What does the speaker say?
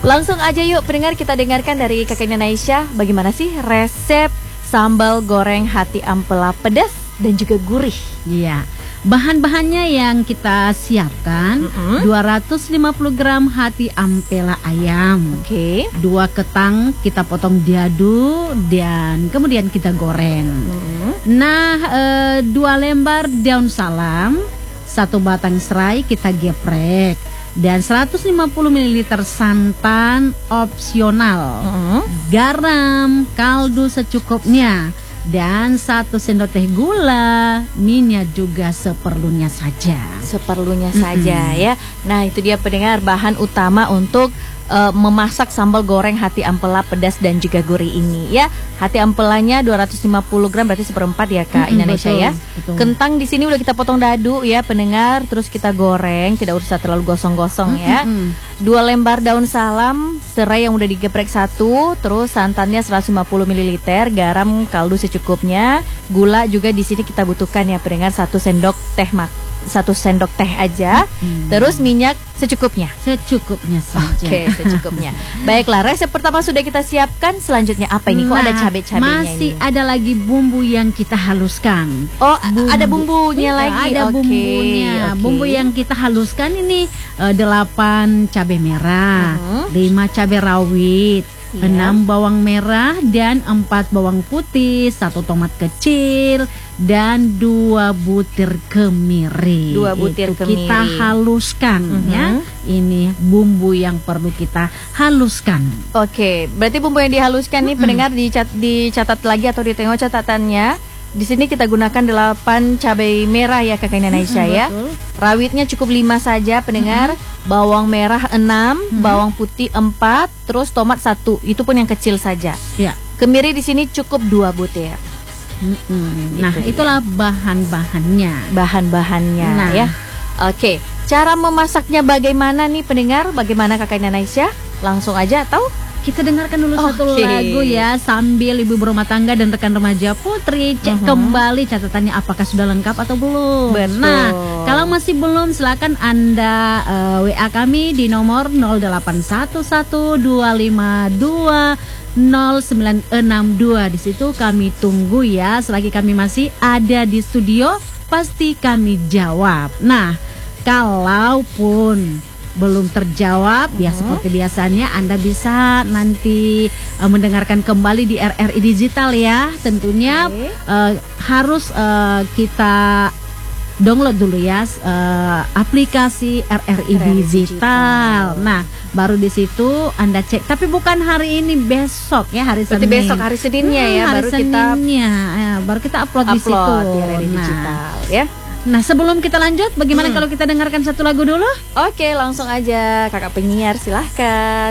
Langsung aja yuk pendengar, kita dengarkan dari Kakak Indonesia bagaimana sih resep sambal goreng hati ampela pedas dan juga gurih. Iya. Bahan-bahannya yang kita siapkan 250 gram hati ampela ayam. Oke. 2 ketang kita potong diadu dan kemudian kita goreng. Nah, 2 lembar daun salam, 1 batang serai kita geprek, dan 150 ml santan opsional, garam, kaldu secukupnya, dan 1 sendok teh gula, minyak juga seperlunya saja. Seperlunya saja ya. Nah itu dia pendengar bahan utama untuk memasak sambal goreng hati ampela pedas dan juga gurih ini ya. Hati ampelanya 250 gram berarti 1/4 ya Kak Indonesia, betul, ya. betul. Kentang di sini udah kita potong dadu ya pendengar, terus kita goreng, tidak usah terlalu gosong-gosong ya. 2 lembar daun salam, serai yang udah digeprek 1, terus santannya 150 ml, garam kaldu secukupnya, gula juga di sini kita butuhkan ya pendengar 1 sendok teh aja, terus minyak secukupnya. Secukupnya saja. Oke, secukupnya. Baiklah, resep pertama sudah kita siapkan. Selanjutnya apa ini? Kok ada cabai-cabainya ini? Masih ada lagi bumbu yang kita haluskan. Oh, ada bumbunya lagi. Ada bumbunya. Bumbu yang kita haluskan ini 8 cabai merah, 5 cabai rawit, 6 bawang merah dan 4 bawang putih, 1 tomat kecil dan 2 butir kemiri. 2 butir kemiri. Kita haluskan ya. Ini bumbu yang perlu kita haluskan. Oke, berarti bumbu yang dihaluskan nih pendengar dicatat lagi atau ditengok catatannya. Di sini kita gunakan 8 cabai merah ya Kakak Indonesia ya. Betul. Rawitnya cukup 5 saja pendengar. Bawang merah 6, bawang putih 4, terus tomat 1. Itu pun yang kecil saja. Ya. Kemiri di sini cukup 2 butir. Nah, itulah bahan-bahannya. Bahan-bahannya Nah. ya. Oke, cara memasaknya bagaimana nih pendengar? Bagaimana Kakak Indonesia? Langsung aja atau Kita dengarkan dulu satu Oke. lagu ya, sambil ibu berumah tangga dan rekan remaja Putri cek kembali catatannya apakah sudah lengkap atau belum. Betul. Nah, kalau masih belum silakan Anda WA kami di nomor 081125200962. Di situ kami tunggu ya. Selagi kami masih ada di studio, pasti kami jawab. Nah, kalaupun belum terjawab ya seperti biasanya Anda bisa nanti mendengarkan kembali di RRI Digital ya. Tentunya harus kita download dulu ya aplikasi RRI Digital. Nah, baru di situ Anda cek. Tapi bukan hari ini, besok ya, hari Senin. berarti besok hari Seninnya ya hari baru kita Seninnya, baru kita upload di situ. upload di RRI Digital ya. Nah, sebelum kita lanjut, bagaimana kalau kita dengarkan satu lagu dulu? Oke, langsung aja Kakak penyiar silahkan.